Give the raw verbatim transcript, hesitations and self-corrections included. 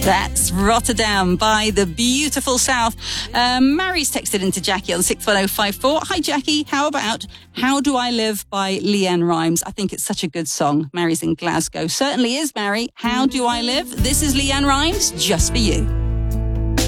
That's Rotterdam by the Beautiful South. Um, Mary's texted into Jackie on six one oh five four. Hi, Jackie. How about How Do I Live by Leanne Rimes? I think it's such a good song. Mary's in Glasgow. Certainly is, Mary. How Do I Live? This is Leanne Rimes, just for you.